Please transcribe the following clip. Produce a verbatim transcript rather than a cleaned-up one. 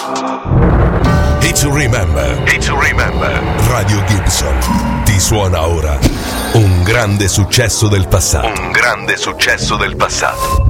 It's Remember. It's Remember. Radio Gibson ti suona ora un grande successo del passato. Un grande successo del passato.